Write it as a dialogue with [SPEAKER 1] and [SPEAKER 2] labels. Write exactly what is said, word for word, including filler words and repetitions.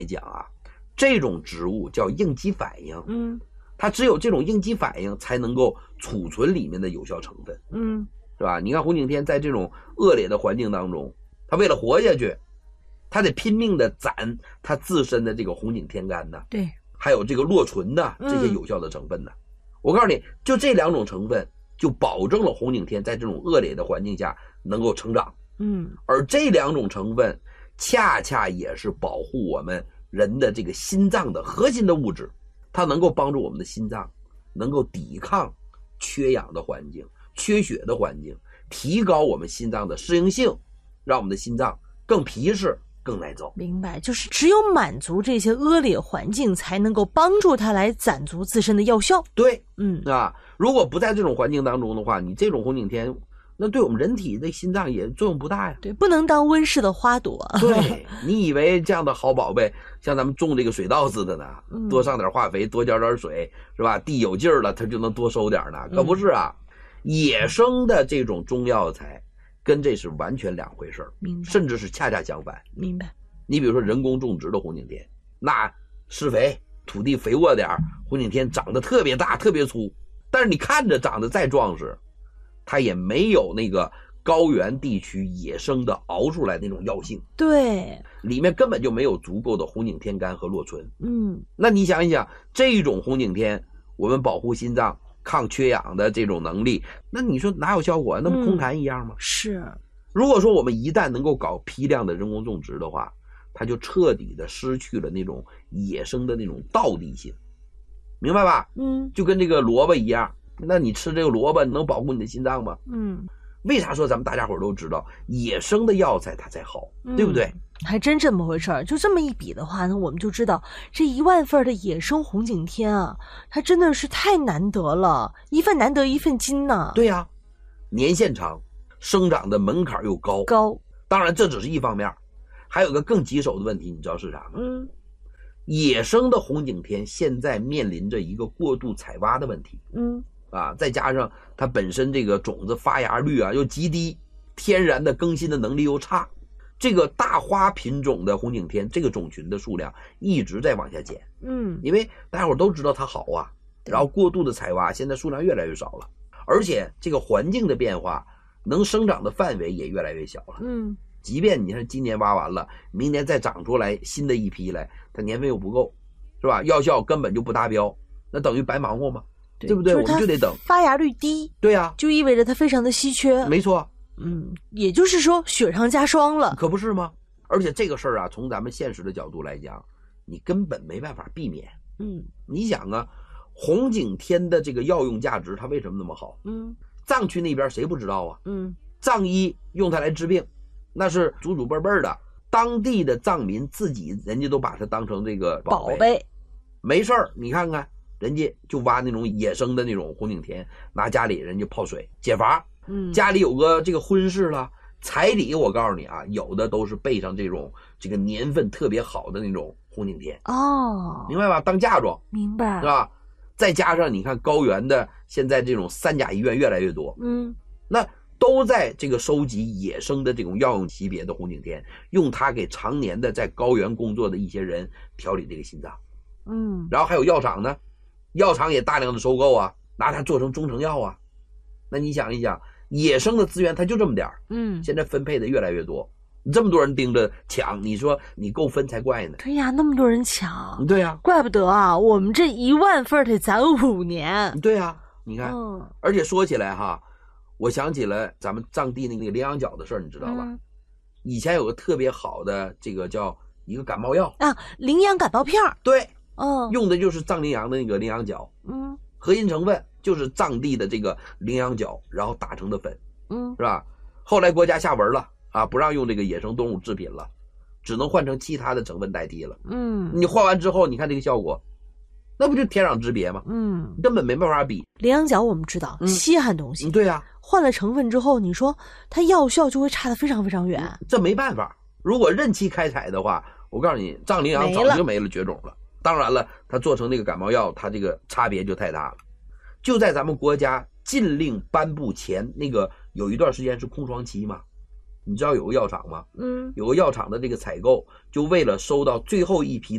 [SPEAKER 1] 讲啊，这种植物叫应激反应，
[SPEAKER 2] 嗯，
[SPEAKER 1] 它只有这种应激反应才能够储存里面的有效成分，
[SPEAKER 2] 嗯，
[SPEAKER 1] 是吧？你看红景天在这种恶劣的环境当中，它为了活下去，它得拼命的攒它自身的这个红景天苷呢，
[SPEAKER 2] 对，
[SPEAKER 1] 还有这个洛醇的这些有效的成分呢。嗯、我告诉你，就这两种成分就保证了红景天在这种恶劣的环境下能够成长。
[SPEAKER 2] 嗯，
[SPEAKER 1] 而这两种成分恰恰也是保护我们人的这个心脏的核心的物质，它能够帮助我们的心脏能够抵抗缺氧的环境、缺血的环境，提高我们心脏的适应性，让我们的心脏更皮实、更耐走。
[SPEAKER 2] 明白，就是只有满足这些恶劣环境，才能够帮助它来攒足自身的药效。
[SPEAKER 1] 对，
[SPEAKER 2] 嗯
[SPEAKER 1] 啊，如果不在这种环境当中的话，你这种红景天，那对我们人体的心脏也作用不大呀。
[SPEAKER 2] 对，不能当温室的花朵。
[SPEAKER 1] 对，你以为这样的好宝贝，像咱们种这个水稻似的呢，
[SPEAKER 2] 嗯、
[SPEAKER 1] 多上点化肥，多浇点水，是吧？地有劲儿了，它就能多收点呢。可不是啊，嗯、野生的这种中药材跟这是完全两回事儿，甚至是恰恰相反。
[SPEAKER 2] 明白。
[SPEAKER 1] 你比如说人工种植的红景天，那施肥，土地肥沃点，红景天长得特别大、特别粗，但是你看着长得再壮实，它也没有那个高原地区野生的熬出来那种药性。
[SPEAKER 2] 对，
[SPEAKER 1] 里面根本就没有足够的红景天苷和洛醇。
[SPEAKER 2] 嗯，
[SPEAKER 1] 那你想一想，这种红景天，我们保护心脏、抗缺氧的这种能力，那你说哪有效果？那不空谈一样吗？
[SPEAKER 2] 嗯、是。
[SPEAKER 1] 如果说我们一旦能够搞批量的人工种植的话，它就彻底的失去了那种野生的那种道地性，明白吧？
[SPEAKER 2] 嗯，
[SPEAKER 1] 就跟这个萝卜一样，那你吃这个萝卜能保护你的心脏吗？
[SPEAKER 2] 嗯，
[SPEAKER 1] 为啥说咱们大家伙都知道野生的药材它才好，嗯、对不对？
[SPEAKER 2] 还真这么回事儿。就这么一比的话呢，我们就知道这一万份的野生红景天啊，它真的是太难得了，一份难得一份金呐、啊。
[SPEAKER 1] 对呀、啊，年限长，生长的门槛又高。
[SPEAKER 2] 高，
[SPEAKER 1] 当然这只是一方面，还有个更棘手的问题，你知道是啥吗？
[SPEAKER 2] 嗯，
[SPEAKER 1] 野生的红景天现在面临着一个过度采挖的问题。
[SPEAKER 2] 嗯。
[SPEAKER 1] 啊，再加上它本身这个种子发芽率啊又极低，天然的更新的能力又差，这个大花品种的红景天这个种群的数量一直在往下减。
[SPEAKER 2] 嗯，
[SPEAKER 1] 因为大家伙都知道它好啊，然后过度的采挖，现在数量越来越少了，而且这个环境的变化，能生长的范围也越来越小了。
[SPEAKER 2] 嗯，
[SPEAKER 1] 即便你看今年挖完了，明年再长出来新的一批来，它年份又不够，是吧？药效根本就不达标，那等于白忙活嘛。对, 对不对？我们就得等。
[SPEAKER 2] 发芽率低，
[SPEAKER 1] 对呀、啊，
[SPEAKER 2] 就意味着它非常的稀缺。
[SPEAKER 1] 没错，
[SPEAKER 2] 嗯，也就是说雪上加霜了，
[SPEAKER 1] 可不是吗？而且这个事儿啊，从咱们现实的角度来讲，你根本没办法避免。
[SPEAKER 2] 嗯，
[SPEAKER 1] 你想啊，红景天的这个药用价值，它为什么那么好？
[SPEAKER 2] 嗯，
[SPEAKER 1] 藏区那边谁不知道啊？
[SPEAKER 2] 嗯，
[SPEAKER 1] 藏医用它来治病，那是祖祖辈辈的，当地的藏民自己人家都把它当成这个宝贝。
[SPEAKER 2] 宝贝，
[SPEAKER 1] 没事儿，你看看。人家就挖那种野生的那种红景天，拿家里人家泡水解乏。
[SPEAKER 2] 嗯，
[SPEAKER 1] 家里有个这个婚事了，彩礼我告诉你啊，有的都是备上这种这个年份特别好的那种红景天。
[SPEAKER 2] 哦，
[SPEAKER 1] 明白吧？当嫁妆，
[SPEAKER 2] 明白
[SPEAKER 1] 是吧？再加上你看高原的现在这种三甲医院越来越多，
[SPEAKER 2] 嗯，
[SPEAKER 1] 那都在这个收集野生的这种药用级别的红景天，用它给常年的在高原工作的一些人调理这个心脏。
[SPEAKER 2] 嗯，
[SPEAKER 1] 然后还有药厂呢。药厂也大量的收购啊，拿它做成中成药啊。那你想一想，野生的资源它就这么点儿，
[SPEAKER 2] 嗯，
[SPEAKER 1] 现在分配的越来越多，你这么多人盯着抢，你说你够分才怪呢。
[SPEAKER 2] 对呀，那么多人抢，
[SPEAKER 1] 对呀，
[SPEAKER 2] 怪不得啊，我们这一万份得攒五年。
[SPEAKER 1] 对呀，你看，
[SPEAKER 2] 嗯，
[SPEAKER 1] 而且说起来哈，我想起了咱们藏地那个羚羊角的事儿，你知道吧？
[SPEAKER 2] 嗯、
[SPEAKER 1] 以前有个特别好的这个叫一个感冒药
[SPEAKER 2] 啊，羚羊感冒片儿。
[SPEAKER 1] 对。
[SPEAKER 2] 嗯，
[SPEAKER 1] 用的就是藏羚羊的那个羚羊角，
[SPEAKER 2] 嗯，
[SPEAKER 1] 核心成分就是藏地的这个羚羊角，然后打成的粉，
[SPEAKER 2] 嗯，
[SPEAKER 1] 是吧？后来国家下文了啊，不让用这个野生动物制品了，只能换成其他的成分代替了。
[SPEAKER 2] 嗯，
[SPEAKER 1] 你换完之后，你看这个效果，那不就天壤之别吗？
[SPEAKER 2] 嗯，
[SPEAKER 1] 根本没办法比。
[SPEAKER 2] 羚羊角我们知道，嗯、稀罕东西，
[SPEAKER 1] 嗯、对呀、啊，
[SPEAKER 2] 换了成分之后，你说它药效就会差得非常非常远、
[SPEAKER 1] 嗯。这没办法，如果任期开采的话，我告诉你，藏羚羊早就没了绝种了。当然了，它做成那个感冒药，它这个差别就太大了。就在咱们国家禁令颁布前，那个有一段时间是空窗期嘛，你知道有个药厂吗？
[SPEAKER 2] 嗯，
[SPEAKER 1] 有个药厂的这个采购，就为了收到最后一批